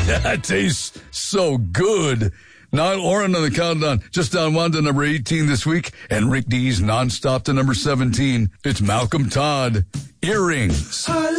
That tastes so good. Niall Oren on the countdown, just down one to number 18 this week, and Rick D's nonstop to number 17. It's Malcolm Todd, Earrings.